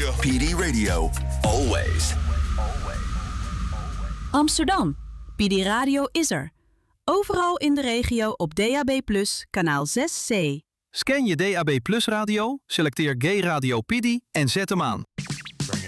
PD Radio, always. Amsterdam. PD Radio is er. Overal in de regio op DAB+, kanaal 6C. Scan je DAB Plus radio, selecteer Gay Radio PD en zet hem aan.